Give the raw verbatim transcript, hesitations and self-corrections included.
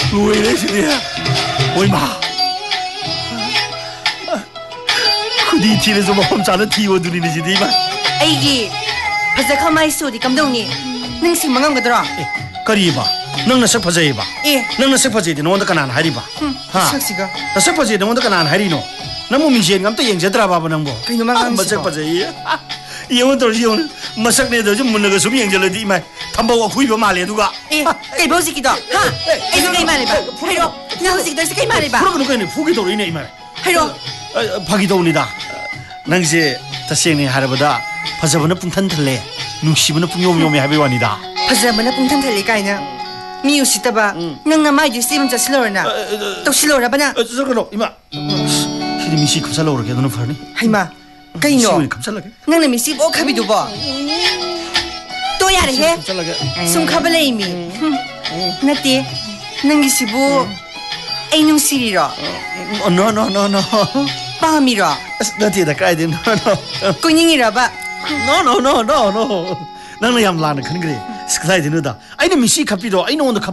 로이네 시네 오이마 그디 뒤에서 뭐 자는 티워들이네 시디 마 아이기 벌써 가만히 있어도 감동이 능시 망한 거더라 거리봐 너는 색 퍼져이봐 예 너는 색 퍼져이디 너한테 가난 하리봐 삭시가 나 색 퍼져이디 너한테 가난 하리노 너무 미시엔 감또 영제더라 봐봐 너뭐 그놈만 감시 색 퍼져이 이혼들 이혼 마삭내도 좀 문나가 좀 영절러디 이마 담보가 구입어 말해 누가 예 그게 뭐지기도 하 에이 그게 말해봐 하이로 나 호지기도 있어 그게 말해봐 그러고는 그네 후기도로 이네 이마 하이로 박이도운이다 낭시 다시행네 하려보다 파자번호 뿡탄 틀래 눈시번호 뿡요미요미 하비완이다 파자번호 뿡탄 틀래 까이나 미우시다바 낭나 마이주 씨름 자실러나 또 실러라바나 저거로 이마 시리 미시 감살러 오르게 너는 파니 하이마 까이노 시원이 감살러게 낭나 미시 뭐 카비도 봐또 야래 해 감살러게 숨카발레이미 나띠 낭기시부 에이 눈시리로 노노노노노 빠미로 나티다 까이디 노노 꾸닝이라바 노노노노노 나는 얌라는 그런 그래 스카이디 너다 아이는 미시 카피도 아이는 오늘